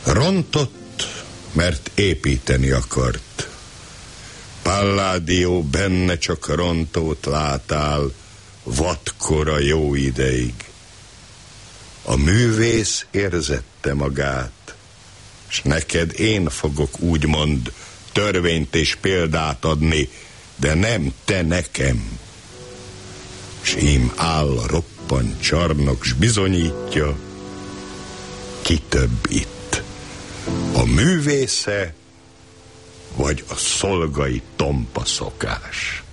Rontott, mert építeni akart. Palladio, benne csak rontót látál, vadkora jó ideig. A művész érzette magát, s neked én fogok úgymond törvényt és példát adni, de nem te nekem. S ím áll roppant csarnok, s bizonyítja, ki több itt, a művésze vagy a szolgai tompa szokás.